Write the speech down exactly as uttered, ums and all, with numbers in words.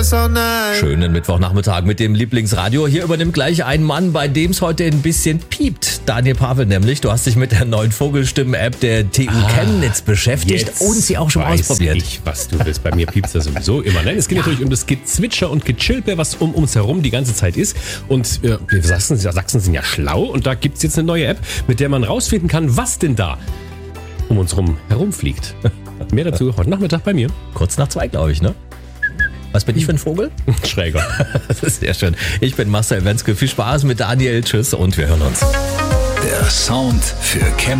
yes or nein. Schönen Mittwochnachmittag mit dem Lieblingsradio. Hier übernimmt gleich ein Mann, bei dem es heute ein bisschen piept. Daniel Pavel nämlich. Du hast dich mit der neuen Vogelstimmen-App der T U ah, Chemnitz beschäftigt und sie auch schon weiß ausprobiert. Ich, was du willst. Bei mir piepst das sowieso immer. Nein, es geht ja. natürlich um das Gezwitscher und Gechilpe, was um uns herum die ganze Zeit ist. Und äh, wir Sachsen, Sachsen sind ja schlau und da gibt es jetzt eine neue App, mit der man rausfinden kann, was denn da um uns rum herumfliegt. Mehr dazu heute Nachmittag bei mir. Kurz nach zwei, glaube ich, ne? Was bin ich für ein Vogel? Schräger. Das ist sehr schön. Ich bin Marcel Wenzke. Viel Spaß mit Daniel. Tschüss und wir hören uns. Der Sound für Chemnitz.